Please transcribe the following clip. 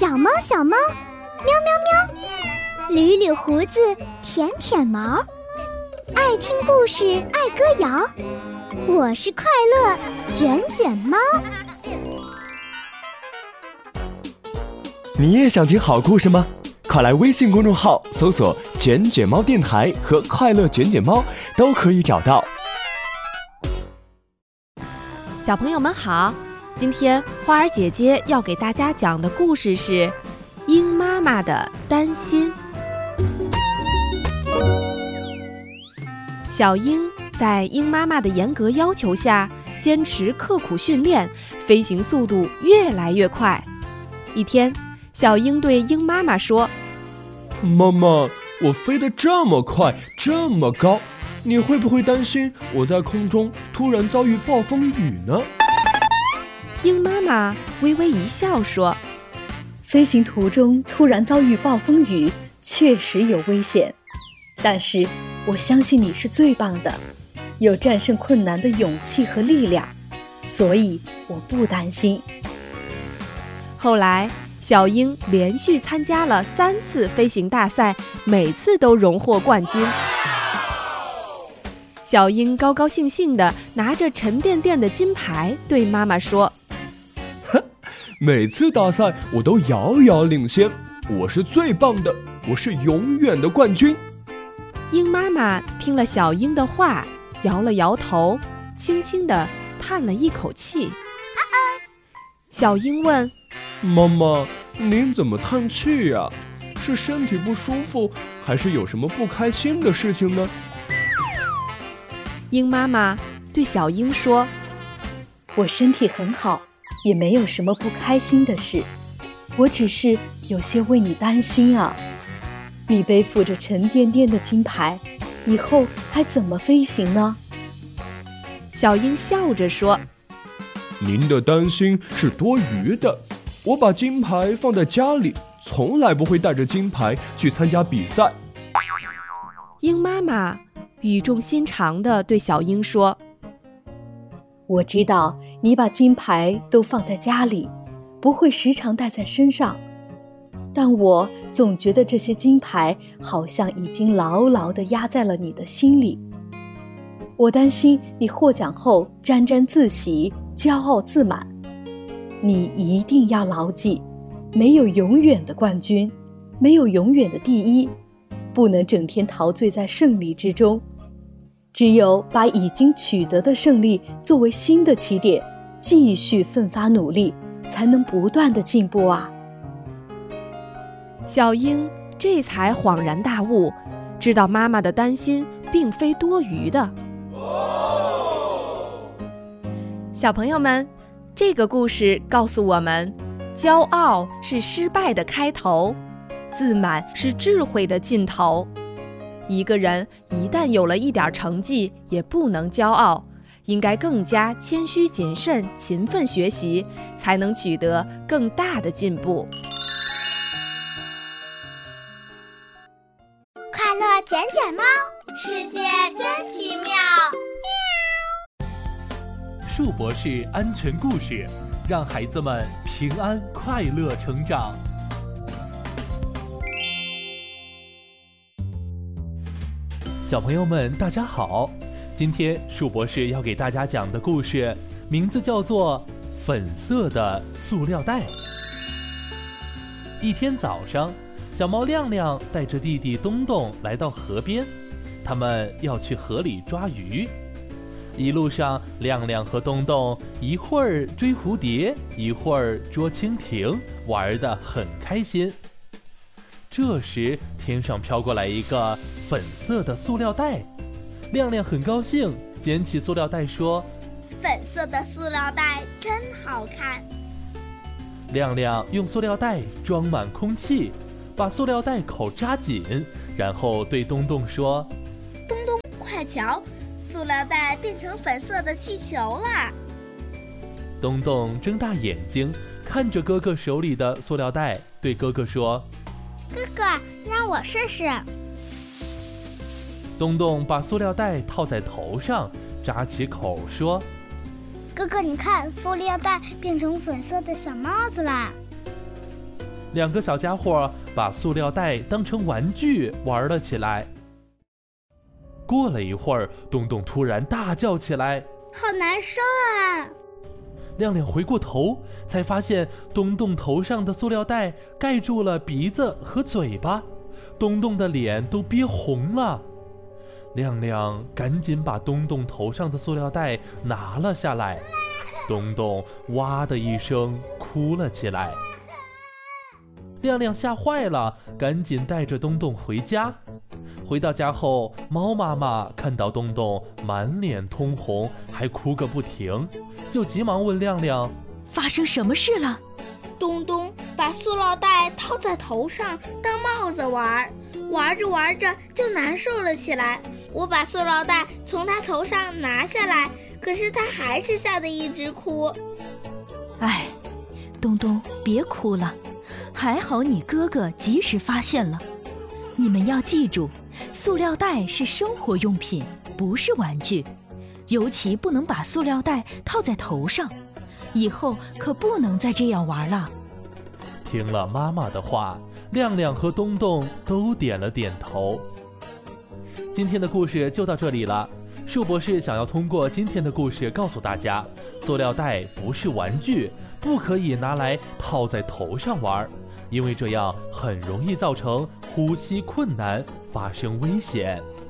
小猫小猫，喵喵喵，捋捋胡子，舔舔毛，爱听故事，爱歌谣，我是快乐卷卷猫。 你也想听好故事吗？快来微信公众号搜索卷卷猫电台和快乐卷卷猫，都可以找到。 小朋友们好，今天花儿姐姐要给大家讲的故事是鹰妈妈的担心。小鹰在鹰妈妈的严格要求下，坚持刻苦训练，飞行速度越来越快。一天，小鹰对鹰妈妈说： 妈妈，我飞得这么快，这么高，你会不会担心我在空中突然遭遇暴风雨呢？ 鹰妈妈微微一笑说： 飞行途中突然遭遇暴风雨确实有危险，但是我相信你是最棒的，有战胜困难的勇气和力量，所以我不担心。 后来小鹰连续参加了3次飞行大赛，每次都荣获冠军。小鹰高高兴兴地拿着沉甸甸的金牌对妈妈说： 每次大赛我都遥遥领先，我是最棒的，我是永远的冠军。 鹰妈妈听了小鹰的话，摇了摇头，轻轻地叹了一口气。小鹰问： 妈妈，您怎么叹气呀？是身体不舒服，还是有什么不开心的事情呢？ 鹰妈妈对小鹰说： 我身体很好，也没有什么不开心的事，我只是有些为你担心啊。你背负着沉甸甸的金牌，以后还怎么飞行呢？ 小鹰笑着说： 您的担心是多余的，我把金牌放在家里，从来不会带着金牌去参加比赛。 鹰妈妈语重心长地对小鹰说： 我知道你把金牌都放在家里，不会时常带在身上，但我总觉得这些金牌好像已经牢牢地压在了你的心里。我担心你获奖后沾沾自喜，骄傲自满。你一定要牢记，没有永远的冠军，没有永远的第一，不能整天陶醉在胜利之中。只有把已经取得的胜利作为新的起点，继续奋发努力，才能不断地进步啊。 小鹰这才恍然大悟，知道妈妈的担心并非多余的。小朋友们，这个故事告诉我们，骄傲是失败的开头，自满是智慧的尽头。一个人一旦有了一点成绩，也不能骄傲，应该更加谦虚谨慎，勤奋学习，才能取得更大的进步。 快乐卷卷猫，世界真奇妙。 树博士安全故事，让孩子们平安快乐成长。小朋友们大家好，今天树博士要给大家讲的故事名字叫做粉色的塑料袋。一天早上，小猫亮亮带着弟弟东东来到河边，他们要去河里抓鱼。一路上，亮亮和东东一会儿追蝴蝶，一会儿捉蜻蜓，玩得很开心。这时，天上飘过来一个粉色的塑料袋，亮亮很高兴，捡起塑料袋说： 粉色的塑料袋真好看。 亮亮用塑料袋装满空气，把塑料袋口扎紧，然后对东东说： 东东，快瞧，塑料袋变成粉色的气球啦！ 东东睁大眼睛看着哥哥手里的塑料袋，对哥哥说： 哥哥，让我试试。 东东把塑料袋套在头上，扎起口说： 哥哥，你看，塑料袋变成粉色的小帽子啦！ 两个小家伙把塑料袋当成玩具玩了起来。过了一会儿，东东突然大叫起来：“ 好难受啊！” 亮亮回过头，才发现东东头上的塑料袋盖住了鼻子和嘴巴，东东的脸都憋红了。亮亮赶紧把东东头上的塑料袋拿了下来，东东哇的一声哭了起来。亮亮吓坏了，赶紧带着东东回家。回到家后，猫妈妈看到东东满脸通红，还哭个不停，就急忙问亮亮：“ 发生什么事了？” 东东把塑料袋套在头上当帽子玩，玩着玩着就难受了起来。我把塑料袋从他头上拿下来，可是他还是吓得一直哭。 哎，东东别哭了，还好你哥哥及时发现了。你们要记住，塑料袋是生活用品，不是玩具，尤其不能把塑料袋套在头上，以后可不能再这样玩了。 听了妈妈的话，亮亮和东东都点了点头。今天的故事就到这里了。树博士想要通过今天的故事告诉大家，塑料袋不是玩具，不可以拿来套在头上玩，因为这样很容易造成呼吸困难，发生危险。